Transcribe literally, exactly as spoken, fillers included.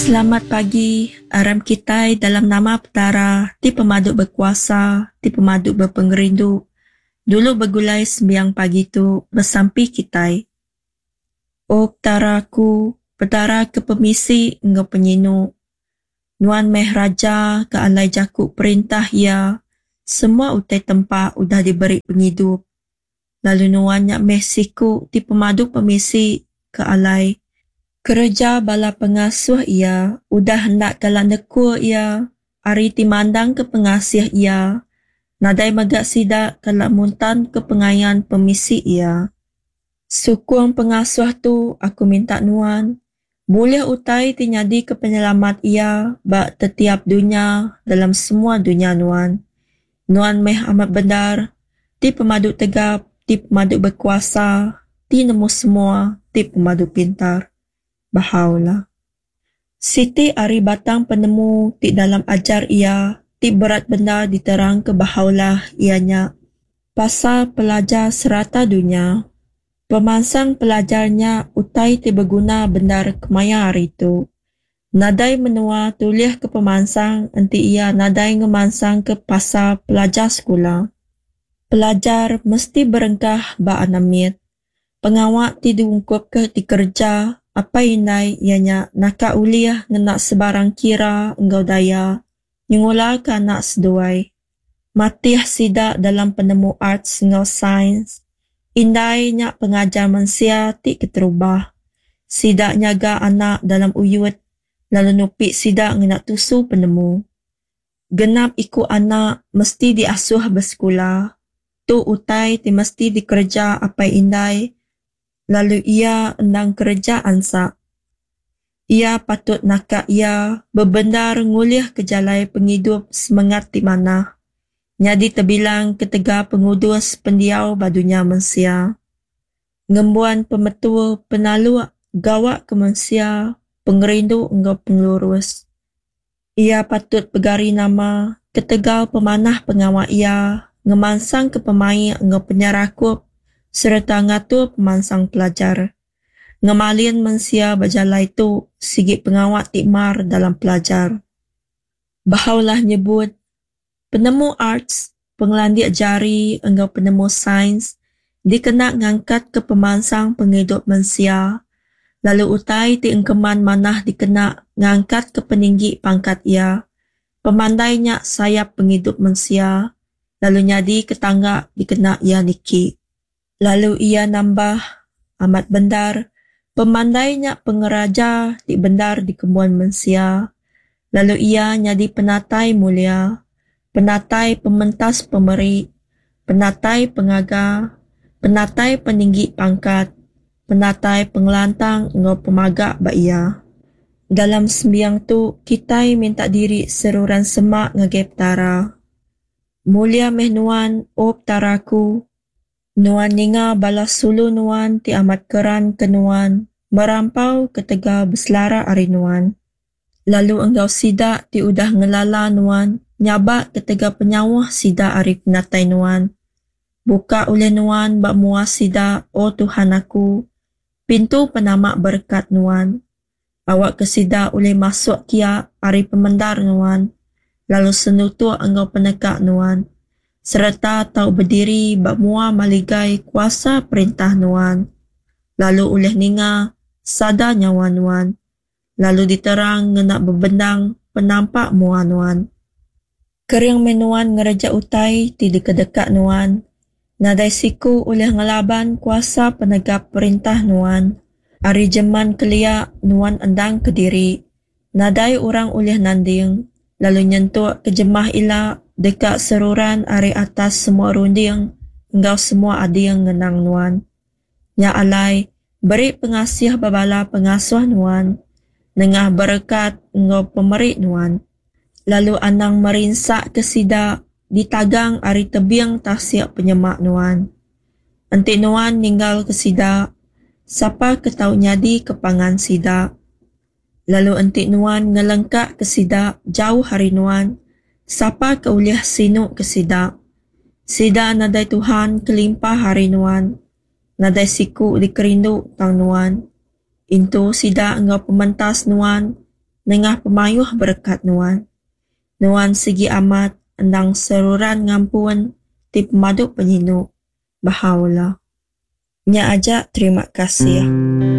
Selamat pagi, aram kita dalam nama petara, ti pemaduk berkuasa, ti pemaduk berpengerindu. Dulu bergulai sembiang pagi tu bersampi kita. O petaraku, petara ke pemisi engkau penyinu. Nuan meh raja ke alai jakuk perintah ya, semua utai tempat udah diberi penghidup. Lalu nuan nyak meh siku ti pemaduk pemisi ke alai. Kerja bala pengasuh ia, udah hendak kalah neku ia, ari timandang ke pengasih ia, nadai magak sidak kalah muntan ke pengayan pemisi ia. Sukung pengasuh tu aku minta nuan, boleh utai tinyadi ke penyelamat ia, bak tetiap dunia dalam semua dunia nuan. Nuan meh amat benar, ti pemaduk tegap, ti pemaduk berkuasa, ti nemu semua, ti pemaduk pintar. Bahaulah. Siti ari batang penemu ti dalam ajar ia, ti berat benda diterang ke bahaulah ianya. Pasal pelajar serata dunia, pemansang pelajarnya utai ti berguna benar kemaya hari tu. Nadai menua tuliah ke pemansang, enti ia nadai ngemansang ke pasal pelajar sekolah. Pelajar mesti berengkah ba anamit. Pengawak ti diungkup ke ti kerja, apa inai ianya naka uliah ngenak sebarang kira enggau daya, nyungula ke anak seduai. Matih sidak dalam penemu arts enggau sains, indai nyak pengajar manusia ti keterubah. Sidak nyaga anak dalam uyut, lalu nupik sidak ngenak tusu penemu. Genap iku anak mesti diasuh bersekolah, tu utai ti mesti dikerja apa indai, lalu ia endang kerja ansak. Ia patut nakak ia berbendar nguliah kejalai penghidup semangat di mana. Nyadi terbilang ketega pengudus pendiau badunya manusia. Ngembuan pemetua penalu gawak ke manusia, pengerindu enggau penglurus. Ia patut pegari nama ketegal pemanah pengawak ia, ngemansang ke pemain enggau penyarakup, serta ngatur pemansang pelajar. Ngemalin mensia berjalai tu sigit pengawak tikmar dalam pelajar. Bahaulah nyebut, penemu arts, pengelandik jari, enggau penemu sains, dikena ngangkat ke pemansang penghidup mensia, lalu utai ti engkeman manah dikena ngangkat ke peninggi pangkat ia, pemandainya sayap penghidup mensia, lalu nyadi ketangga dikena ia niki. Lalu ia nambah, amat bendar, pemandainya pengeraja di bendar di kembuan mensia. Lalu ia nyadi penatai mulia, penatai pementas pemeri, penatai pengaga, penatai peninggi pangkat, penatai pengelantang engau pemagak ba ia. Dalam sembiang tu, kita minta diri seruran semak ngegep tara. Mulia meh nuan, o taraku, nuan ninga balas sulu nuan ti amat keran ke nuan, merampau ketega berselara ari nuan. Lalu enggau sidak ti udah ngelala nuan, nyabak ketega penyawah sidak ari penatai nuan. Buka oleh nuan bak muas sidak, o Tuhan aku, pintu penamak berkat nuan. Awak kesidak oleh masuk kia ari pemendar nuan, lalu senutu enggau penekak nuan. Serta tau berdiri bak mua maligai kuasa perintah nuan. Lalu oleh ninga sada nyawa nuan. Lalu diterang ngenak berbendang penampak mua nuan. Kering menuan ngereja utai ti dekat-dekat nuan. Nadai siku oleh ngelaban kuasa penegak perintah nuan. Ari jeman kelia nuan endang kediri. Nadai orang oleh nanding. Lalu nyentuh kejemah ila dekat seruran ari atas semua runding, engkau semua ading ngenang nuan. Nya alai, beri pengasih babala pengasuh nuan, nengah berkat engkau pemerik nuan. Lalu anang merinsak kesida, ditagang ari tebiang tasiak penyemak nuan. Enti nuan ninggal kesida, siapa ketau nyadi kepangan sida. Lalu enti nuan ngelengkak kesida jauh hari nuan, siapa keuliah sinuk kesida. Sida nadai Tuhan kelimpah hari nuan, nadai siku dikerindu tang nuan. Into sida engkau pementas nuan, nengah pemayuh berkat nuan. Nuan segi amat endang seruran ngampuan ti pemadu penyinu. Bahaula. Nya aja terima kasih.